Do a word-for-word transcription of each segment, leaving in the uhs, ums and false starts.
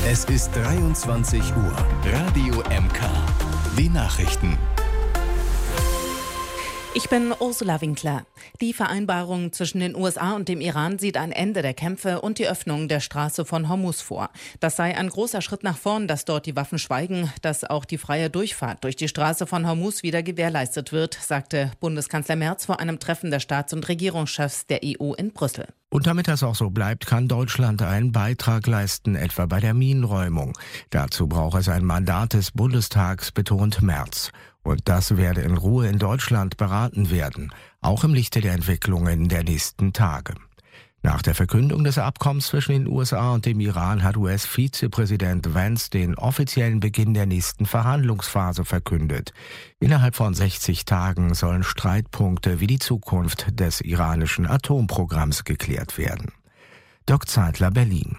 Es ist dreiundzwanzig Uhr. Radio M K. Die Nachrichten. Ich bin Ursula Winkler. Die Vereinbarung zwischen den U S A und dem Iran sieht ein Ende der Kämpfe und die Öffnung der Straße von Hormuz vor. Das sei ein großer Schritt nach vorn, dass dort die Waffen schweigen, dass auch die freie Durchfahrt durch die Straße von Hormuz wieder gewährleistet wird, sagte Bundeskanzler Merz vor einem Treffen der Staats- und Regierungschefs der E U in Brüssel. Und damit das auch so bleibt, kann Deutschland einen Beitrag leisten, etwa bei der Minenräumung. Dazu braucht es ein Mandat des Bundestags, betont Merz. Und das werde in Ruhe in Deutschland beraten werden, auch im Lichte der Entwicklungen der nächsten Tage. Nach der Verkündung des Abkommens zwischen den U S A und dem Iran hat U S-Vizepräsident Vance den offiziellen Beginn der nächsten Verhandlungsphase verkündet. Innerhalb von sechzig Tagen sollen Streitpunkte wie die Zukunft des iranischen Atomprogramms geklärt werden. Dirk Zeitler, Berlin.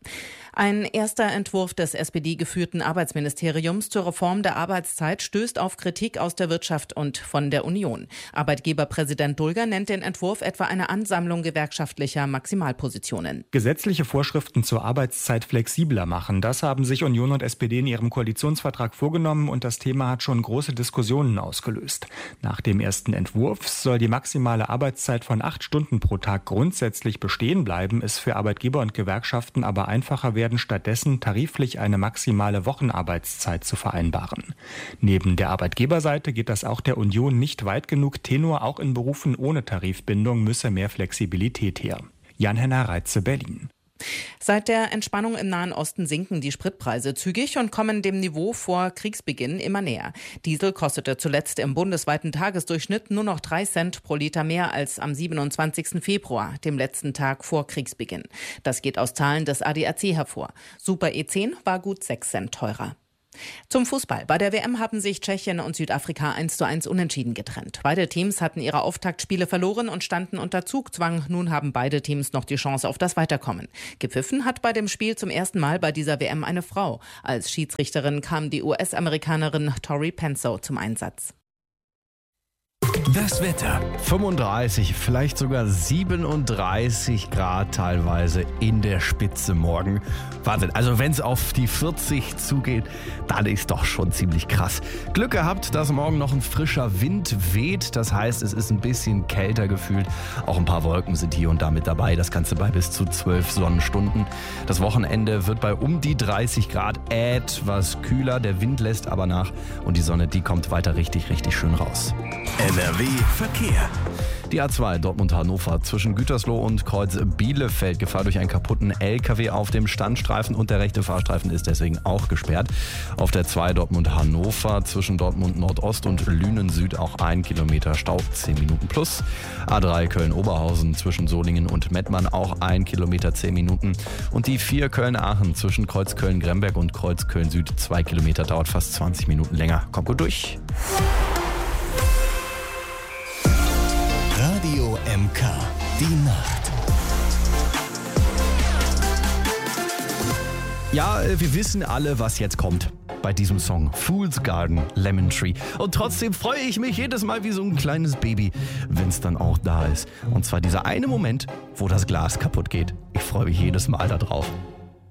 Ein erster Entwurf des S P D-geführten Arbeitsministeriums zur Reform der Arbeitszeit stößt auf Kritik aus der Wirtschaft und von der Union. Arbeitgeberpräsident Dulger nennt den Entwurf etwa eine Ansammlung gewerkschaftlicher Maximalpositionen. Gesetzliche Vorschriften zur Arbeitszeit flexibler machen, das haben sich Union und S P D in ihrem Koalitionsvertrag vorgenommen und das Thema hat schon große Diskussionen ausgelöst. Nach dem ersten Entwurf soll die maximale Arbeitszeit von acht Stunden pro Tag grundsätzlich bestehen bleiben, es für Arbeitgeber und Gewerkschaften aber einfacher werden, stattdessen tariflich eine maximale Wochenarbeitszeit zu vereinbaren. Neben der Arbeitgeberseite geht das auch der Union nicht weit genug. Tenor, auch in Berufen ohne Tarifbindung müsse mehr Flexibilität her. Jan-Henner Reitze, Berlin. Seit der Entspannung im Nahen Osten sinken die Spritpreise zügig und kommen dem Niveau vor Kriegsbeginn immer näher. Diesel kostete zuletzt im bundesweiten Tagesdurchschnitt nur noch drei Cent pro Liter mehr als am siebenundzwanzigsten Februar, dem letzten Tag vor Kriegsbeginn. Das geht aus Zahlen des A D A C hervor. Super E zehn war gut sechs Cent teurer. Zum Fußball. Bei der W M haben sich Tschechien und Südafrika eins zu eins unentschieden getrennt. Beide Teams hatten ihre Auftaktspiele verloren und standen unter Zugzwang. Nun haben beide Teams noch die Chance auf das Weiterkommen. Gepfiffen hat bei dem Spiel zum ersten Mal bei dieser W M eine Frau. Als Schiedsrichterin kam die U S-Amerikanerin Tori Penso zum Einsatz. Das Wetter. fünfunddreißig, vielleicht sogar siebenunddreißig Grad teilweise in der Spitze morgen. Wahnsinn, also wenn es auf die vierzig zugeht, dann ist doch schon ziemlich krass. Glück gehabt, dass morgen noch ein frischer Wind weht. Das heißt, es ist ein bisschen kälter gefühlt. Auch ein paar Wolken sind hier und da mit dabei. Das Ganze bei bis zu zwölf Sonnenstunden. Das Wochenende wird bei um die dreißig Grad etwas kühler. Der Wind lässt aber nach und die Sonne, die kommt weiter richtig, richtig schön raus. N R W Verkehr. Die A zwei Dortmund-Hannover zwischen Gütersloh und Kreuz Bielefeld. Gefahr durch einen kaputten L K W auf dem Standstreifen und der rechte Fahrstreifen ist deswegen auch gesperrt. Auf der zwei Dortmund-Hannover zwischen Dortmund Nordost und Lünen Süd auch ein Kilometer Stau, zehn Minuten plus. A drei Köln-Oberhausen zwischen Solingen und Mettmann auch ein Kilometer, zehn Minuten. Und die vier Köln-Aachen zwischen Kreuz Köln-Gremberg und Kreuz Köln-Süd, zwei Kilometer, dauert fast zwanzig Minuten länger. Kommt gut durch. Radio M K. Die Nacht. Ja, wir wissen alle, was jetzt kommt bei diesem Song. Fool's Garden, Lemon Tree. Und trotzdem freue ich mich jedes Mal wie so ein kleines Baby, wenn es dann auch da ist. Und zwar dieser eine Moment, wo das Glas kaputt geht. Ich freue mich jedes Mal darauf.